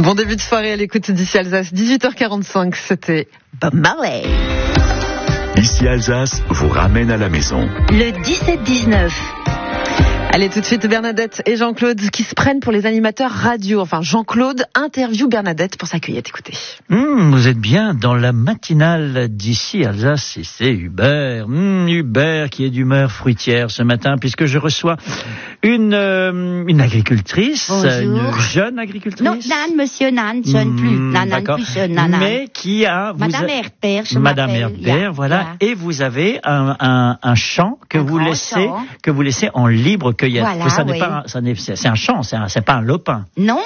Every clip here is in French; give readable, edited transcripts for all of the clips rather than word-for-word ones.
Bon début de soirée à l'écoute d'ici Alsace, 18h45, c'était Bob Marley. Ici Alsace vous ramène à la maison. Le 17-19. Allez, tout de suite, Bernadette et Jean-Claude qui se prennent pour les animateurs radio. Enfin, Jean-Claude interview Bernadette pour sa cueillette. Écoutez. Vous êtes bien dans la matinale d'ici Alsace et c'est Hubert. Hubert qui est d'humeur fruitière ce matin puisque je reçois une agricultrice. Bonjour. Une jeune agricultrice. Non, Nan, monsieur Nan, jeune plus. Nan, plus jeune, Nan. Mais qui a... Madame Herbert, je Madame m'appelle. Herbert, voilà. Et vous avez un champ que vous laissez en libre cueillette. Voilà, Ça n'est pas, c'est un champ, c'est pas un lopin. Non,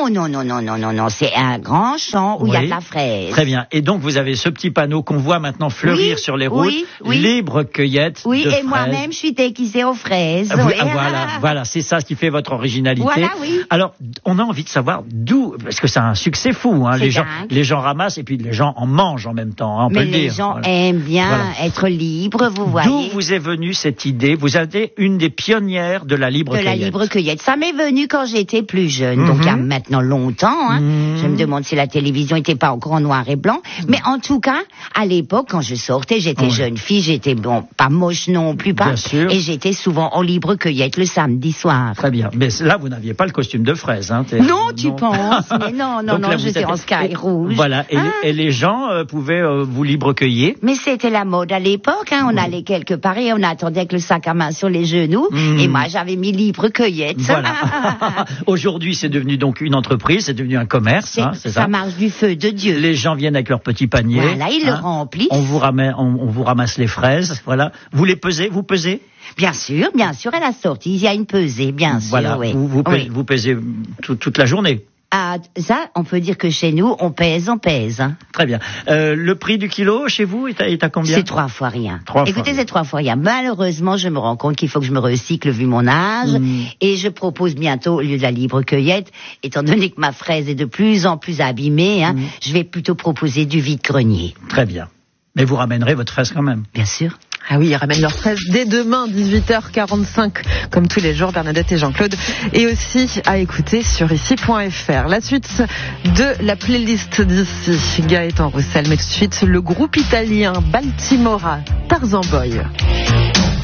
c'est un grand champ où il y a de la fraise. Très bien. Et donc vous avez ce petit panneau qu'on voit maintenant fleurir sur les routes, libre cueillette de fraises. Moi-même je suis déguisée aux fraises. Voilà, c'est ça ce qui fait votre originalité. Voilà, oui. Alors, on a envie de savoir d'où, parce que c'est un succès fou, hein. Les gens ramassent et puis les gens en mangent en même temps, hein, on peut le dire. Mais les gens aiment bien être libres, vous voyez. D'où vous est venue cette idée? Vous êtes une des pionnières de la libre cueillette. La libre cueillette. Ça m'est venu quand j'étais plus jeune, donc il y a maintenant longtemps. Je me demande si la télévision n'était pas encore en noir et blanc. Mais en tout cas, à l'époque, quand je sortais, j'étais jeune fille, j'étais pas moche non plus, pas. Et j'étais souvent en libre cueillette le samedi soir. Très bien. Mais là, vous n'aviez pas le costume de fraise, hein. Non, tu penses? Mais non, j'étais en sky rouge. Voilà. Et les gens pouvaient vous libre cueillir. Mais c'était la mode à l'époque, On allait quelque part et on attendait avec le sac à main sur les genoux. Et moi, j'avais mis libre cueillette. Voilà. Aujourd'hui, c'est devenu donc une entreprise, c'est devenu un commerce. C'est ça. Ça marche du feu de Dieu. Les gens viennent avec leur petit panier. Voilà, ils le remplissent. On vous ramasse les fraises. Voilà. Vous les pesez, vous pesez? Bien sûr, à la sortie, il y a une pesée, bien sûr. Voilà. Oui. Vous pesez toute la journée. Ah, ça, on peut dire que chez nous, on pèse. Très bien. Le prix du kilo chez vous est à combien? C'est 3 fois rien. C'est 3 fois rien. Malheureusement, je me rends compte qu'il faut que je me recycle vu mon âge. Et je propose bientôt, au lieu de la libre cueillette, étant donné que ma fraise est de plus en plus abîmée, je vais plutôt proposer du vide-grenier. Très bien. Mais vous ramènerez votre fraise quand même. Bien sûr. Ah oui, ils ramènent leurs fraises dès demain, 18h45, comme tous les jours, Bernadette et Jean-Claude. Et aussi à écouter sur ici.fr. La suite de la playlist d'ici, Gaëtan Roussel. Mais tout de suite, le groupe italien Baltimora, Tarzan Boy.